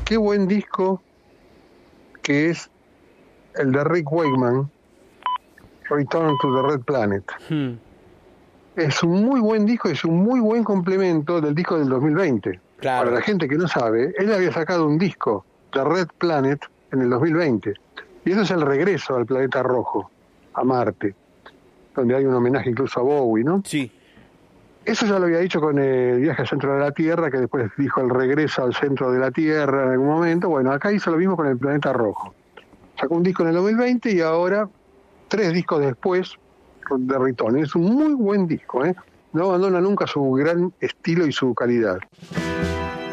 qué buen disco que es el de Rick Wakeman, Return to the Red Planet. Es un muy buen disco, es un muy buen complemento del disco del 2020. Claro. Para la gente que no sabe, él había sacado un disco, The Red Planet, en el 2020. Y eso es el regreso al planeta rojo, a Marte, donde hay un homenaje incluso a Bowie, ¿no? Sí. Eso ya lo había dicho con el viaje al centro de la Tierra, que después dijo el regreso al centro de la Tierra en algún momento. Bueno, acá hizo lo mismo con el planeta rojo. Sacó un disco en el 2020 y ahora, 3 discos después, de Return. Es un muy buen disco, ¿eh? No abandona nunca su gran estilo y su calidad.